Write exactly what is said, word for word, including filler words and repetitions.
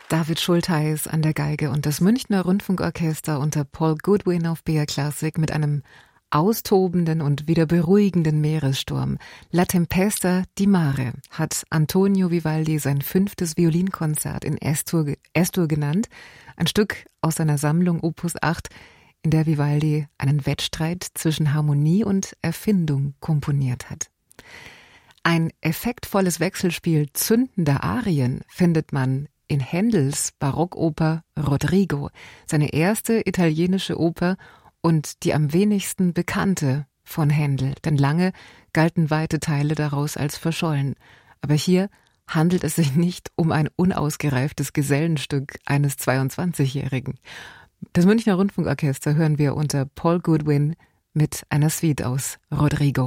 David Schultheis an der Geige und das Münchner Rundfunkorchester unter Paul Goodwin auf B R Classic mit einem austobenden und wieder beruhigenden Meeressturm. La Tempesta di Mare hat Antonio Vivaldi sein fünftes Violinkonzert in S-Dur, S-Dur genannt. Ein Stück aus seiner Sammlung Opus acht, in der Vivaldi einen Wettstreit zwischen Harmonie und Erfindung komponiert hat. Ein effektvolles Wechselspiel zündender Arien findet man in Händels Barockoper Rodrigo, seine erste italienische Oper und die am wenigsten bekannte von Händel, denn lange galten weite Teile daraus als verschollen. Aber hier handelt es sich nicht um ein unausgereiftes Gesellenstück eines zweiundzwanzigjährigen. Das Münchner Rundfunkorchester hören wir unter Paul Goodwin mit einer Suite aus Rodrigo.